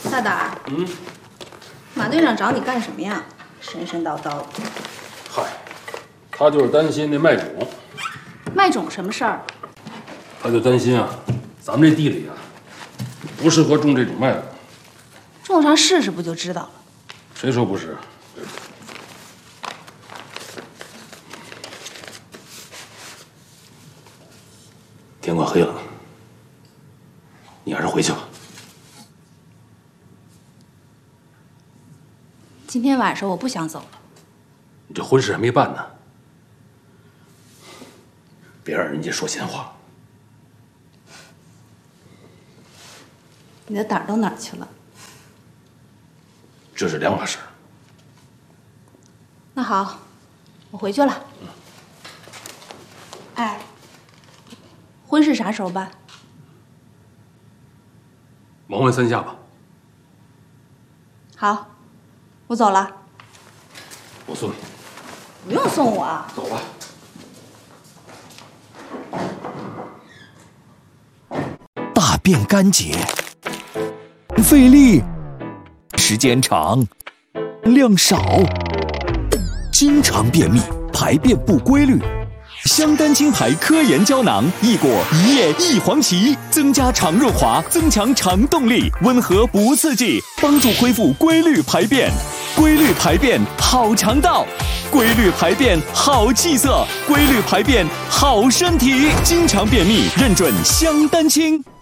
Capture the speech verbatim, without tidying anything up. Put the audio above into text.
大胆。嗯。马队长找你干什么呀？神神叨叨的。 嗨，他就是担心那麦种。 麦种什么事儿？ 他就担心啊，咱们这地里啊，不适合种这种麦种。 种上试试不就知道了？ 谁说不是？天快黑了，你还是回去吧。 今天晚上我不想走了。 你这婚事还没办呢，别让人家说闲话。 你的胆儿都哪儿去了？ 这是两码事。 那好，我回去了。嗯。哎，婚事啥时候办？ 忙完三下吧。 好，我走了。 我送你。 不用送我。 走吧。 大便干结，费力，时间长，量少，经常便秘，排便不规律。香丹清牌科研胶囊，益果一叶一黄芪，增加肠润滑，增强肠动力，温和不刺激，帮助恢复规律排便。规律排便好肠道，规律排便好气色，规律排便好身体。经常便秘，认准香丹清。